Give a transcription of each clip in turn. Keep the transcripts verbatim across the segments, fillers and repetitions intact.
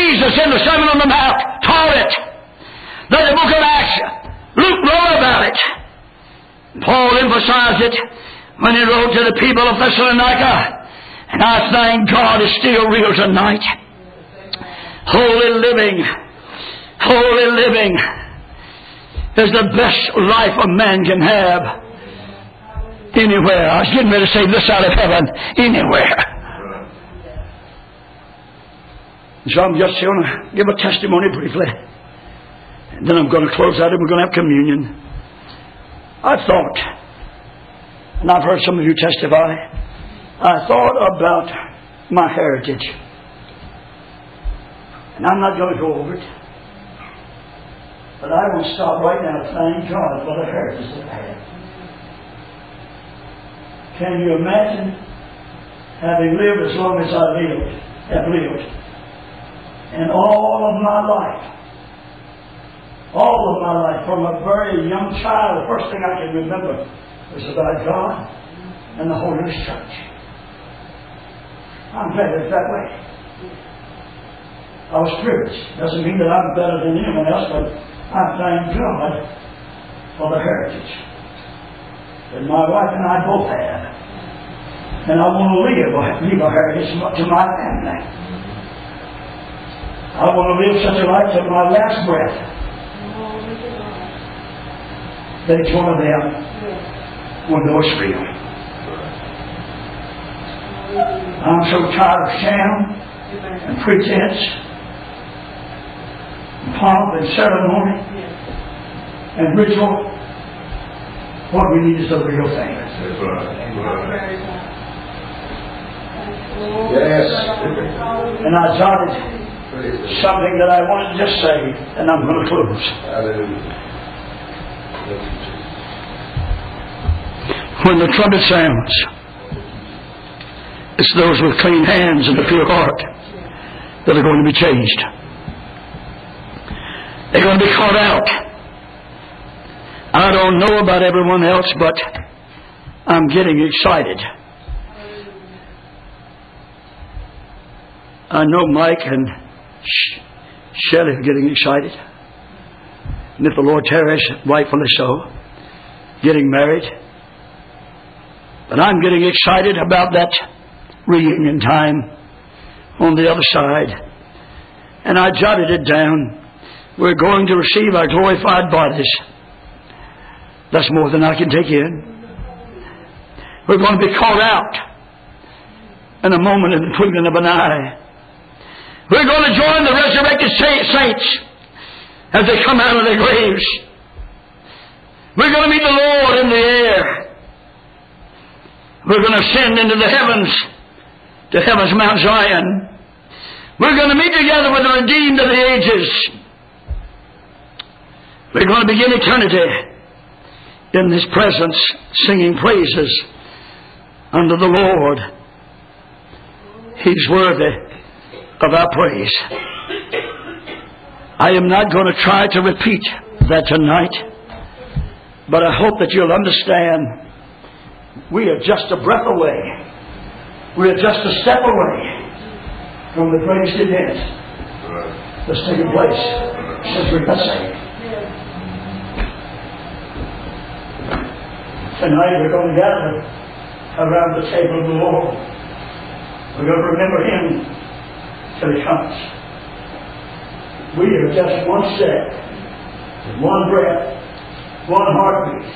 Jesus in the Sermon on the Mount taught it. Let the book of Acts, Luke wrote about it. Paul emphasized it when he wrote to the people of Thessalonica. And I thank God it's still real tonight. Holy living, holy living is the best life a man can have anywhere. I was getting ready to say this side of heaven, anywhere. So I'm just going to give a testimony briefly. And then I'm going to close out and we're going to have communion. I thought, and I've heard some of you testify, I thought about my heritage. And I'm not going to go over it. But I will stop right now to thank God for the heritage that I have. Can you imagine having lived as long as I lived, have lived, and all of my life, all of my life, from a very young child, the first thing I can remember was about God and the Holy Church. I'm glad it's that way. I was privileged. Doesn't mean that I'm better than anyone else, but I thank God for the heritage that my wife and I both have. And I want to leave, leave a heritage to my family. I want to live such a life to my last breath. That each one of them will know it's real. I'm so tired of sham and pretense and pomp and ceremony and ritual. What we need is the real thing. Yes. And I jotted something that I wanted to just say, and I'm going to close. Hallelujah. When the trumpet sounds, it's those with clean hands and a pure heart that are going to be changed. They're going to be caught out. I don't know about everyone else, but I'm getting excited. I know Mike and Shelley are getting excited. And if the Lord tarries, rightfully so, getting married. But I'm getting excited about that reunion time on the other side. And I jotted it down. We're going to receive our glorified bodies. That's more than I can take in. We're going to be called out in a moment, in the twinkling of an eye. We're going to join the resurrected saints as they come out of their graves. We're going to meet the Lord in the air. We're going to ascend into the heavens, to heaven's Mount Zion. We're going to meet together with the redeemed of the ages. We're going to begin eternity in His presence, singing praises unto the Lord. He's worthy of our praise. I am not going to try to repeat that tonight, but I hope that you'll understand we are just a breath away. We are just a step away from the greatest event that's taken place since we got saved. Tonight we're going to gather around the table of the Lord. We're going to remember Him till He comes. We are just one step, one breath, one heartbeat,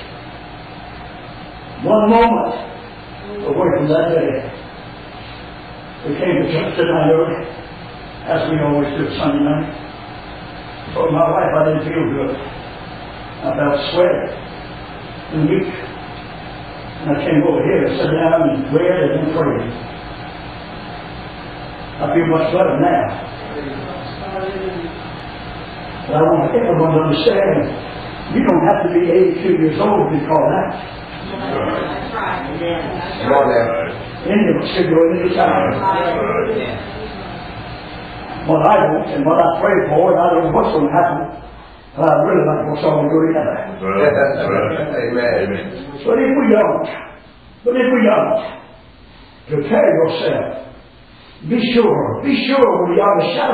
one moment away from that day. We came to church tonight early, as we always do Sunday night. I told my wife I didn't feel good. I felt sweaty and weak. And I came over here and sat down and read and prayed. I feel much better now. But I want everyone to understand, you don't have to be eighty-two years old to be called out. That's right. Come on now. Anyone should go at any time. What I want and what I pray for, and I don't know what's going to happen, but I really like what's all going to go together. Amen. But if we don't, but if we don't, prepare yourself. Be sure, be sure when we are the shadow